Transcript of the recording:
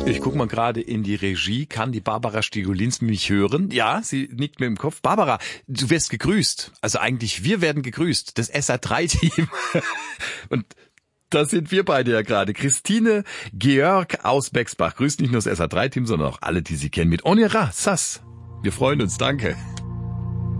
Ich gucke mal gerade in die Regie. Kann die Barbara Stigolins mich hören? Ja, sie nickt mir im Kopf. Barbara, du wirst gegrüßt. Also eigentlich, wir werden gegrüßt. Das SA3-Team. Und da sind wir beide ja gerade. Christine Georg aus Bexbach grüßt nicht nur das SA3-Team, sondern auch alle, die sie kennen mit Onira Sass. Wir freuen uns. Danke.